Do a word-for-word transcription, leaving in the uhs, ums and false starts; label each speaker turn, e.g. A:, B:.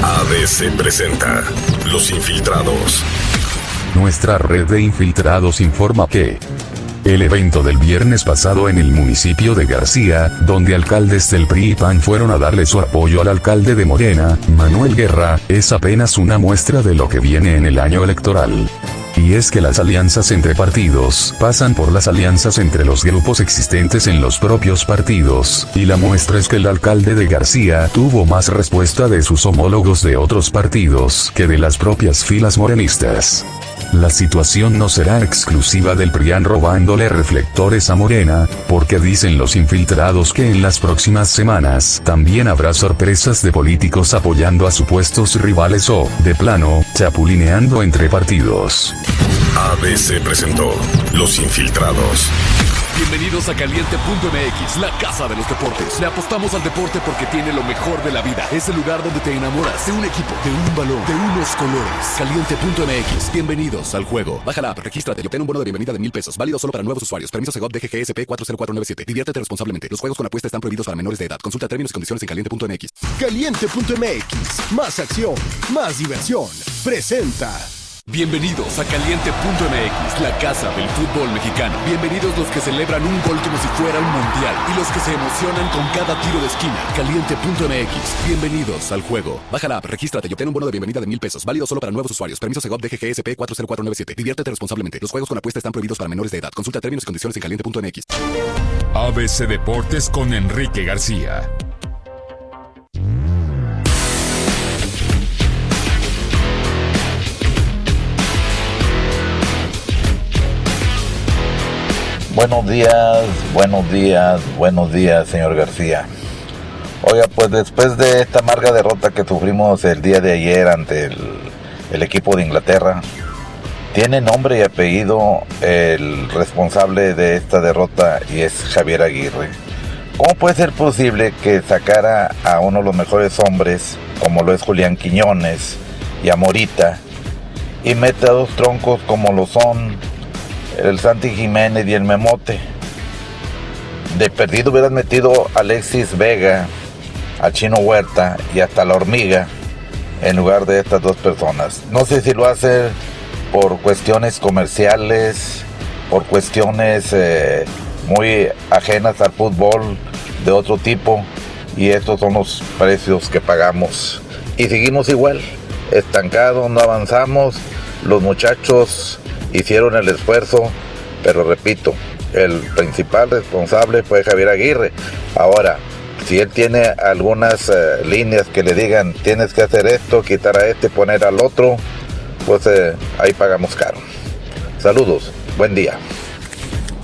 A: A B C presenta Los Infiltrados.
B: Nuestra red de infiltrados informa que el evento del viernes pasado en el municipio de García, donde alcaldes del P R I y P A N fueron a darle su apoyo al alcalde de Morena, Manuel Guerra, es apenas una muestra de lo que viene en el año electoral. Y es que las alianzas entre partidos pasan por las alianzas entre los grupos existentes en los propios partidos, y la muestra es que el alcalde de García tuvo más respuesta de sus homólogos de otros partidos que de las propias filas morenistas. La situación no será exclusiva del PRIAN robándole reflectores a Morena, porque dicen los infiltrados que en las próximas semanas también habrá sorpresas de políticos apoyando a supuestos rivales o, de plano, chapulineando entre partidos.
A: A B C presentó Los Infiltrados.
C: Bienvenidos a Caliente punto M X, la casa de los deportes. Le apostamos al deporte porque tiene lo mejor de la vida. Es el lugar donde te enamoras de un equipo, de un balón, de unos colores. Caliente punto M X, bienvenidos al juego. Baja la app, regístrate y obtén un bono de bienvenida de mil pesos. Válido solo para nuevos usuarios. Permiso Segov D G G S P cuatro cero cuatro nueve siete. Diviértete responsablemente. Los juegos con apuesta están prohibidos para menores de edad. Consulta términos y condiciones en Caliente punto M X.
D: Caliente punto M X, más acción, más diversión. Presenta.
C: Bienvenidos a Caliente punto M X, la casa del fútbol mexicano. Bienvenidos los que celebran un gol como si fuera un mundial y los que se emocionan con cada tiro de esquina. Caliente punto M X, bienvenidos al juego. Baja la app, regístrate y obtén un bono de bienvenida de mil pesos. Válido solo para nuevos usuarios. Permiso Segov D G G S P cuatro cero cuatro nueve siete. Diviértete responsablemente. Los juegos con apuesta están prohibidos para menores de edad. Consulta términos y condiciones en Caliente punto M X.
E: A B C Deportes con Enrique García.
F: Buenos días, buenos días, buenos días, señor García. Oiga, pues después de esta amarga derrota que sufrimos el día de ayer ante el, el equipo de Inglaterra, tiene nombre y apellido el responsable de esta derrota y es Javier Aguirre. ¿Cómo puede ser posible que sacara a uno de los mejores hombres, como lo es Julián Quiñones y a Morita, y meta a dos troncos como lo son el Santi Jiménez y el Memote? De perdido hubieras metido a Alexis Vega, a Chino Huerta y hasta la Hormiga en lugar de estas dos personas. No sé si lo hace por cuestiones comerciales, por cuestiones eh, muy ajenas al fútbol de otro tipo, y estos son los precios que pagamos y seguimos igual, estancados, no avanzamos. Los muchachos hicieron el esfuerzo, pero repito, el principal responsable fue Javier Aguirre. Ahora, si él tiene algunas eh, líneas que le digan tienes que hacer esto, quitar a este, poner al otro, pues eh, ahí pagamos caro. Saludos, buen día.